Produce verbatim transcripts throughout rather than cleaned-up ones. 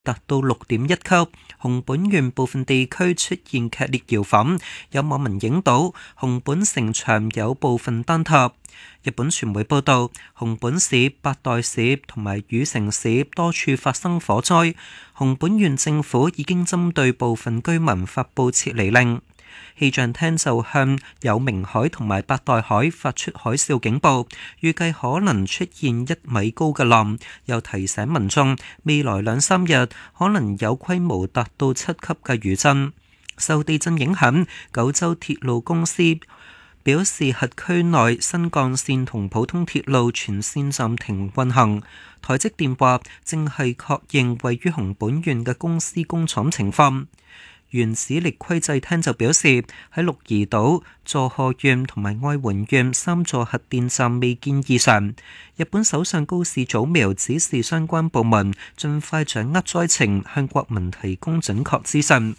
達到六點一級，熊本縣部分地區出現劇烈搖晃，有網民影到熊本城牆有部分坍塌。日本傳媒報道，熊本市、八代市同埋羽城市多處發生火災，熊本縣政府已經針對部分居民發布撤離令。氣象廳就向有明海同埋八代海發出海嘯警報，預計可能出現一米高嘅浪，又提醒民眾未來兩三日可能有規模達到七級嘅餘震。受地震影響，九州鐵路公司表示轄區內新幹線同普通鐵路全線暫停運行。台積電話正係確認位於熊本縣嘅公司工廠情況。原子力規制廳就表示，喺鹿兒島、佐賀縣同埋愛媛縣三座核電站未見異常。日本首相高市早苗指示相關部門盡快掌握災情，向國民提供準確資訊。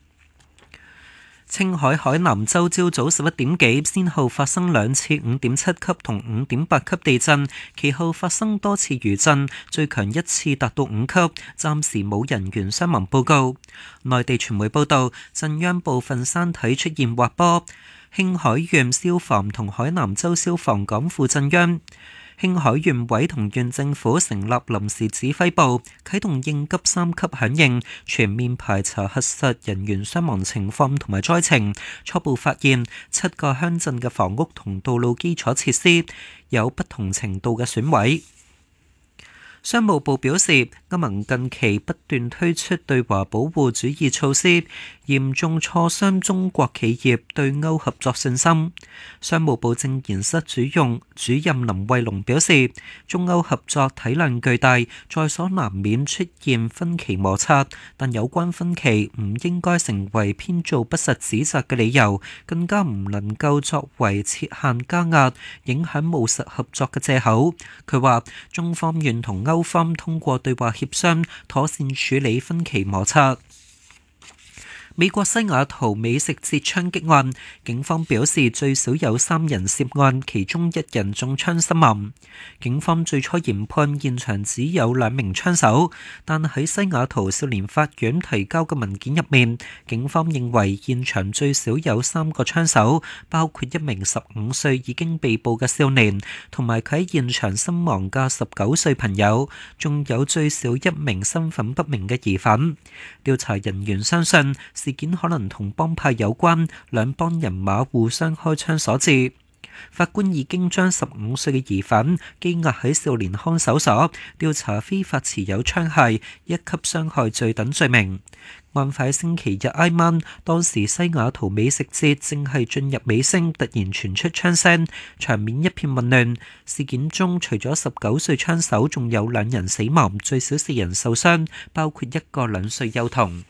青海海南州朝早十一點幾，先後發生兩次五點七級同五點八級地震，其後發生多次餘震，最強一次達到五級，暫時冇人員傷亡報告。內地傳媒報道，震央部分山體出現滑坡，興海縣消防同海南州消防趕赴震央。興海縣委同縣政府成立臨時指揮部，啟動應急三級響應，全面排查核實人員傷亡情況同埋災情。初步發現七個鄉鎮嘅房屋同道路基礎設施有不同程度嘅損毀。商務部表示，歐盟近期不斷推出對華保護主義措施，嚴重挫傷中國企業對歐合作信心。商務部政研室主用主任林慧龍表示，中歐合作體量巨大，在所難免出現分歧摩擦，但有關分歧唔應該成為編造不實指責嘅理由，更加唔能夠作為設限加壓、影響務實合作嘅藉口。佢話，中方願同歐方通過對話協商，妥善處理分歧摩擦。美國西雅圖美食節槍擊案，警方表示最少有三人涉案，其中一人中槍身亡。警方最初研判現場只有兩名槍手，但喺西雅圖少年法院提交嘅文件入面，警方認為現場最少有三個槍手，包括一名十五歲已經被捕嘅少年，同埋佢喺現場身亡嘅十九歲朋友，仲有最少一名身份不明嘅疑犯。調查人員相信事件可能同幫派有關，兩幫人馬互相開槍所致。法官已經將十五歲嘅疑犯羈押喺少年看守所，調查非法持有槍械、一級傷害罪等罪名。案發星期日挨晚，當時西雅圖美食節正係進入尾聲，突然傳出槍聲，場面一片混亂。事件中除咗十九歲槍手，仲有兩人死亡，最少四人受傷，包括一個兩歲幼童。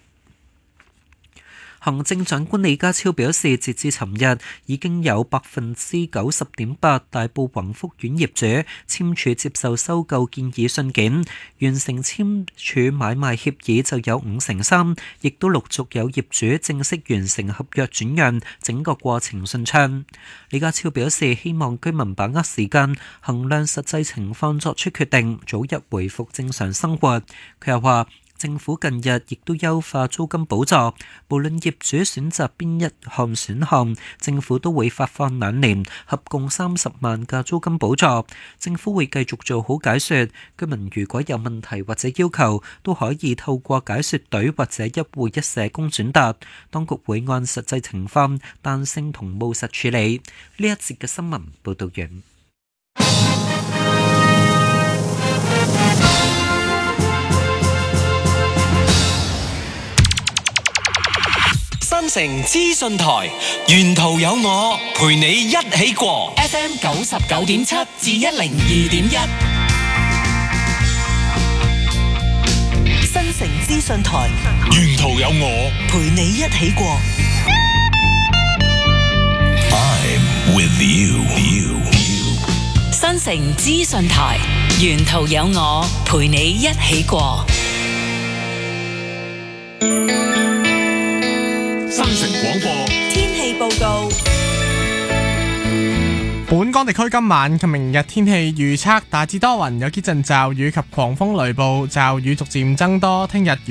行政長官李家超表示，截至尋日，已經有百分之九十點八大埔宏福苑業主簽署接受收購建議信件，完成簽署買賣協議就有五成三，亦都陸續有業主正式完成合約轉讓，整個過程順暢。李家超表示，希望居民把握時間，衡量實際情況作出決定，早日回復正常生活。佢又話，政府近日亦都優化租金補助，無論業主選擇邊一項選項，政府都會發放兩年合共三十萬嘅租金補助。政府會繼續做好解說，居民如果有問題或者要求，都可以透過解說隊或者一戶一社工轉達，當局會按實際情況彈性同務實處理。呢一節嘅新聞報道完。 新城資訊台，沿途有我陪你一起過 F M 九十九點七至一零二點一。 新城資訊台， 沿途有我陪你一起過 I'm with you, you, you. 新城資訊台，沿途有我陪你一起過。 新城廣播天氣報告。 本本港地區今晚及明日天氣預測大致多雲，有幾陣驟雨及狂風雷暴，驟雨逐漸增多。聽日